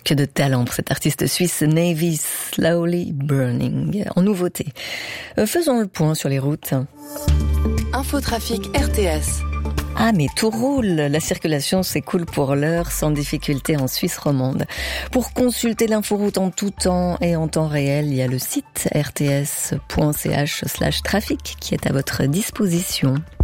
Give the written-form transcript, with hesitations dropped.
Que de talent pour cet artiste suisse Navy Slowly Burning. En nouveauté, faisons le point sur les routes. Infotrafic RTS. Ah, mais tout roule. La circulation s'écoule pour l'heure sans difficulté en Suisse romande. Pour consulter l'inforoute en tout temps et en temps réel, il y a le site rts.ch/trafic qui est à votre disposition.